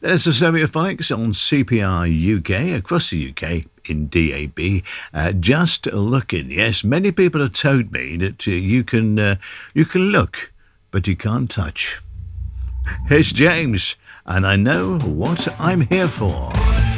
There's the Stereophonics on CPR UK, across the UK, in DAB. Just looking. Yes, many people have told me that you can look, but you can't touch. Here's James, and I know what I'm here for.